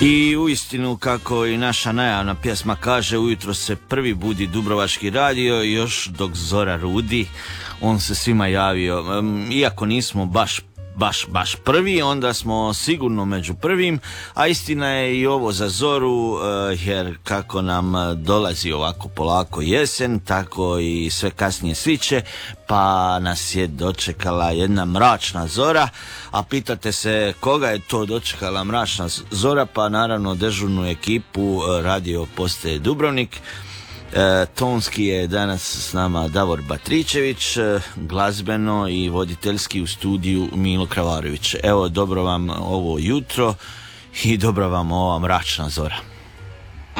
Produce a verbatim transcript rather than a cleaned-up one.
I uistinu, kako i naša najavna pjesma kaže, ujutro se prvi budi Dubrovački radio i još dok zora rudi, on se svima javio. Iako nismo baš baš, baš prvi, onda smo sigurno među prvim, a istina je i ovo za zoru, jer kako nam dolazi ovako polako jesen, tako i sve kasnije sviće, pa nas je dočekala jedna mračna zora, a pitate se koga je to dočekala mračna zora, pa naravno dežurnu ekipu radio postaje Dubrovnik. E, tonski je danas s nama Davor Batričević, e, glazbeno i voditeljski u studiju Milo Kravarović. Evo, dobro vam ovo jutro i dobra vam ova mračna zora.